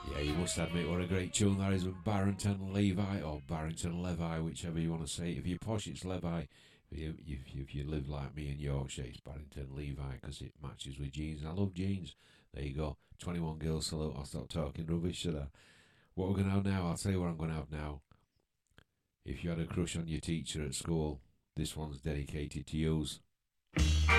Yeah, you must admit what a great tune that is from Barrington Levi, or Barrington Levi, whichever you want to say. If you're posh, it's Levi. If you live like me in Yorkshire, it's Barrington Levi because it matches with jeans. And I love jeans. There you go. 21 Girls Salute. I'll stop talking rubbish, should I? What we're going to have now, I'll tell you what I'm going to have now. If you had a crush on your teacher at school, this one's dedicated to yous.